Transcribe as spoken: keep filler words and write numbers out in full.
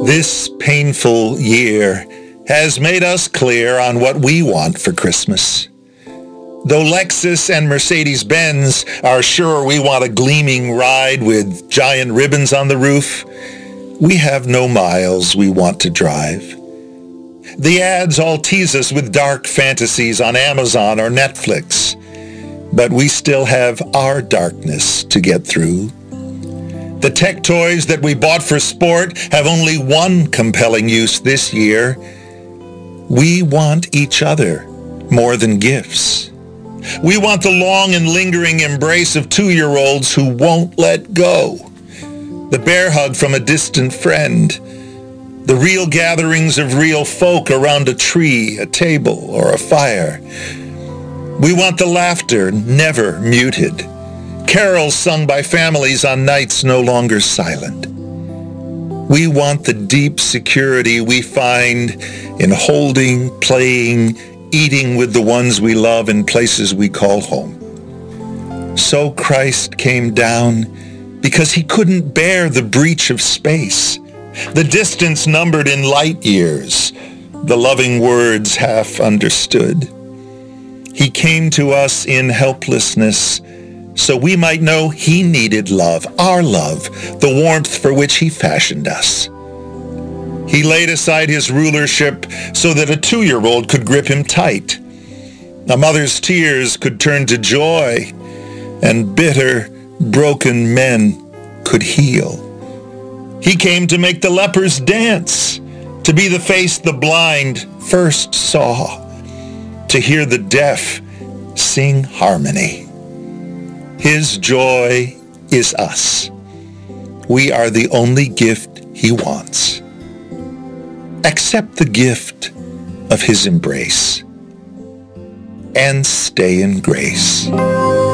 This painful year has made us clear on what we want for Christmas. Though Lexus and Mercedes-Benz are sure we want a gleaming ride with giant ribbons on the roof, we have no miles we want to drive. The ads all tease us with dark fantasies on Amazon or Netflix, but we still have our darkness to get through. The tech toys that we bought for sport have only one compelling use this year. We want each other more than gifts. We want the long and lingering embrace of two-year-olds who won't let go. The bear hug from a distant friend. The real gatherings of real folk around a tree, a table, or a fire. We want the laughter never muted. Carols sung by families on nights no longer silent. We want the deep security we find in holding, playing, eating with the ones we love in places we call home. So Christ came down because he couldn't bear the breach of space, the distance numbered in light years, the loving words half understood. He came to us in helplessness so we might know he needed love, our love, the warmth for which he fashioned us. He laid aside his rulership so that a two-year-old could grip him tight. A mother's tears could turn to joy, and bitter, broken men could heal. He came to make the lepers dance, to be the face the blind first saw, to hear the deaf sing harmony. His joy is us. We are the only gift he wants. Accept the gift of his embrace and stay in grace.